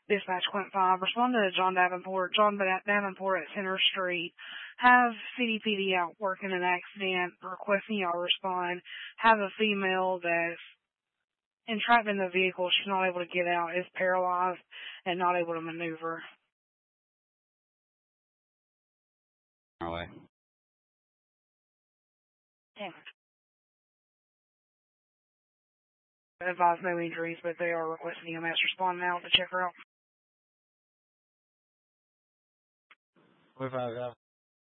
Dispatch Quint 5, respond to John Davenport. John Davenport at Center Street. Have CDPD out working an accident, requesting y'all respond. Have a female that's entrapped in the vehicle. She's not able to get out, is paralyzed, and not able to maneuver. Our way. Damn it. Advise no injuries, but they are requesting EMS respond now to check her out. 45